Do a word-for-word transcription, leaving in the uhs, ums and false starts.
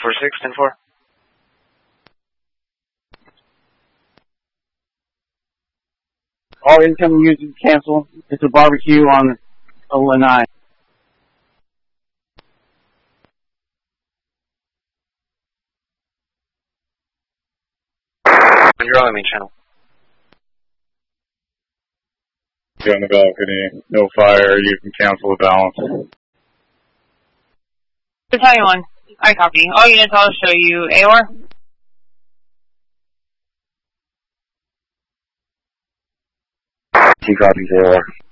four six, ten four. All incoming users cancel. It's a barbecue on Lanai. You're on the main channel. You're on the balcony. No fire. You can cancel the balance. Battalion one. I copy. All units, I'll show you A O R. He copies A O R.